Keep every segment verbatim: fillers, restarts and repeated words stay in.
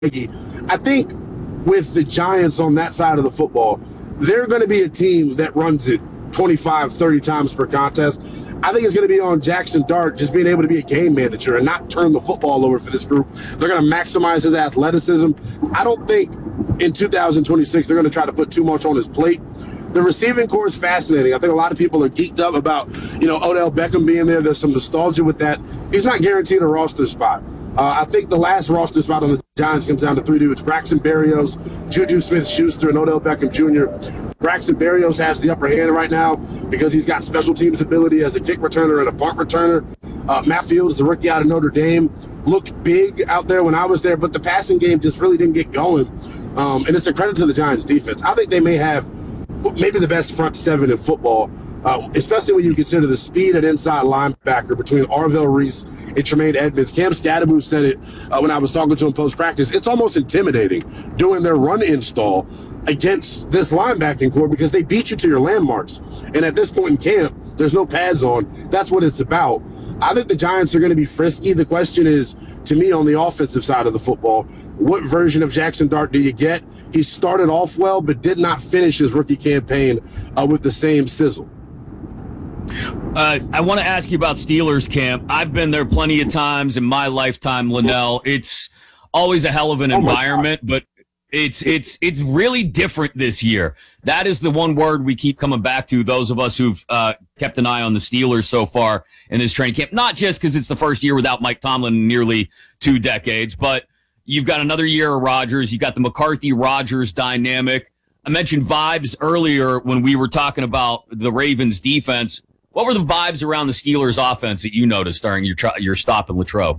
I think with the Giants on that side of the football, they're going to be a team that runs it twenty-five, thirty times per contest. I think it's going to be on Jackson Dart just being able to be a game manager and not turn the football over for this group. They're going to maximize his athleticism. I don't think in two thousand twenty-six they're going to try to put too much on his plate. The receiving core is fascinating. I think a lot of people are geeked up about, you know, Odell Beckham being there. There's some nostalgia with that. He's not guaranteed a roster spot. Uh, I think the last roster spot on the Giants comes down to three dudes: Braxton Berrios, Juju Smith-Schuster, and Odell Beckham Junior Braxton Berrios has the upper hand right now because he's got special teams ability as a kick returner and a punt returner. Uh, Matt Fields, the rookie out of Notre Dame, looked big out there when I was there, but the passing game just really didn't get going. Um, and it's a credit to the Giants' defense. I think they may have maybe the best front seven in football. Uh, especially when you consider the speed at inside linebacker between Arvell Reese and Tremaine Edmonds. Cam Scadaboo said it uh, when I was talking to him post-practice. It's almost intimidating doing their run install against this linebacking core because they beat you to your landmarks. And at this point in camp, there's no pads on. That's what it's about. I think the Giants are going to be frisky. The question is, to me, on the offensive side of the football, what version of Jackson Dart do you get? He started off well, but did not finish his rookie campaign uh, with the same sizzle. Uh, I want to ask you about Steelers camp. I've been there plenty of times in my lifetime, Linnell. It's always a hell of an environment, but it's it's it's really different this year. That is the one word we keep coming back to, those of us who've uh, kept an eye on the Steelers so far in this training camp. Not just because it's the first year without Mike Tomlin in nearly two decades, but you've got another year of Rodgers. You've got the McCarthy-Rodgers dynamic. I mentioned vibes earlier when we were talking about the Ravens' defense. What were the vibes around the Steelers' offense that you noticed during your tr- your stop in Latrobe?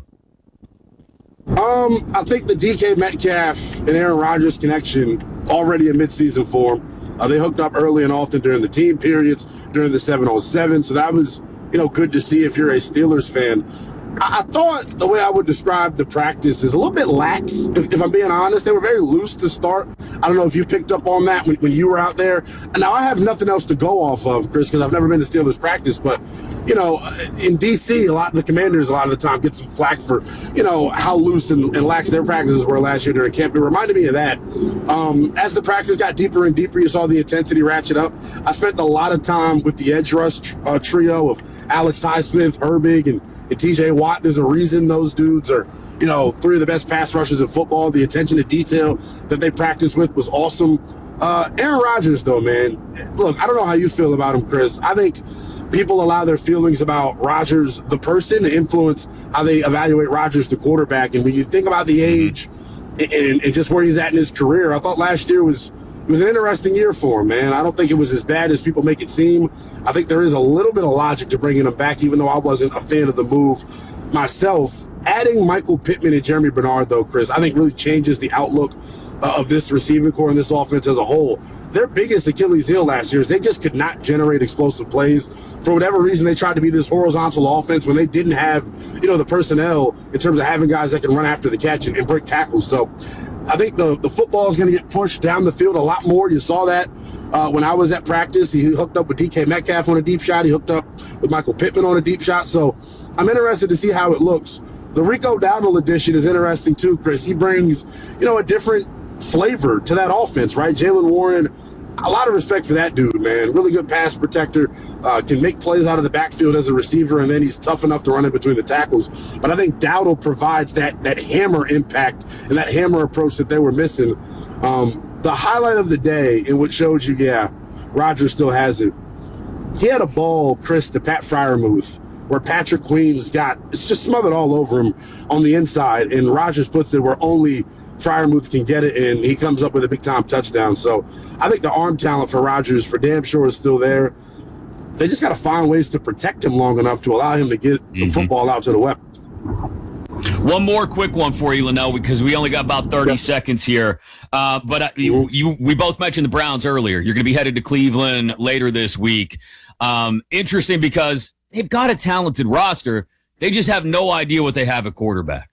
Um, I think the D K Metcalf and Aaron Rodgers connection already in midseason form. Uh, they hooked up early and often during the team periods, during the seven on seven. So that was, you know, good to see if you're a Steelers fan. I, I thought the way I would describe the practice is a little bit lax, if, if I'm being honest. They were very loose to start. I don't know if you picked up on that when, when you were out there. Now, I have nothing else to go off of, Chris, because I've never been to Steelers practice. But, you know, in D C, a lot of the Commanders a lot of the time get some flack for, you know, how loose and, and lax their practices were last year during camp. It reminded me of that. Um, as the practice got deeper and deeper, you saw the intensity ratchet up. I spent a lot of time with the edge rush uh, trio of Alex Highsmith, Herbig, and, and T J Watt. There's a reason those dudes are, you know, three of the best pass rushers in football. The attention to detail that they practiced with was awesome. Uh, Aaron Rodgers, though, man, look, I don't know how you feel about him, Chris. I think people allow their feelings about Rodgers, the person, to influence how they evaluate Rodgers, the quarterback. And when you think about the age and, and just where he's at in his career, I thought last year was it was an interesting year for him, man. I don't think it was as bad as people make it seem. I think there is a little bit of logic to bringing him back, even though I wasn't a fan of the move myself. Adding Michael Pittman and Jeremy Bernard, though, Chris, I think really changes the outlook uh, of this receiving core and this offense as a whole. Their biggest Achilles heel last year is they just could not generate explosive plays. For whatever reason, they tried to be this horizontal offense when they didn't have, you know, the personnel in terms of having guys that can run after the catch and, and break tackles. So I think the, the football is going to get pushed down the field a lot more. You saw that uh, when I was at practice. He hooked up with D K Metcalf on a deep shot. He hooked up with Michael Pittman on a deep shot. So I'm interested to see how it looks. The Rico Dowdle edition is interesting too, Chris. He brings, you know, a different flavor to that offense, right? Jaylen Warren, a lot of respect for that dude, man. Really good pass protector, uh, can make plays out of the backfield as a receiver, and then he's tough enough to run in between the tackles. But I think Dowdle provides that that hammer impact and that hammer approach that they were missing. Um, the highlight of the day, and what showed you, yeah, Rodgers still has it. He had a ball, Chris, to Pat Freiermuth, where Patrick Queen's got, it's just smothered all over him on the inside, and Rodgers puts it where only Freiermuth can get it, and he comes up with a big-time touchdown. So I think the arm talent for Rodgers for damn sure is still there. They just got to find ways to protect him long enough to allow him to get mm-hmm. the football out to the weapons. One more quick one for you, Linnell, because we only got about thirty yeah. seconds here. Uh, but uh, you, you, we both mentioned the Browns earlier. You're going to be headed to Cleveland later this week. Um, interesting because they've got a talented roster. They just have no idea what they have at quarterback.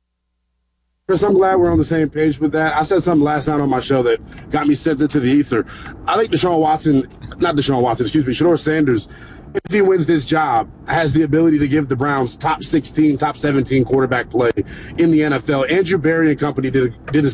Chris, I'm glad we're on the same page with that. I said something last night on my show that got me sent into the ether. I think Deshaun Watson, not Deshaun Watson, excuse me, Shedeur Sanders if he wins this job, has the ability to give the Browns top sixteen, top seventeen quarterback play in the N F L. Andrew Berry and company did a, did a